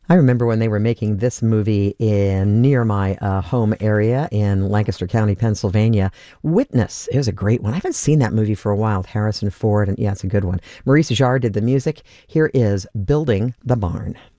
I remember when they were making this movie in near my home area in Lancaster County, Pennsylvania. Witness. It was a great one. I haven't seen that movie for a while with Harrison Ford, and yeah, it's a good one. Maurice Jarre did the music. Here is Building the Barn.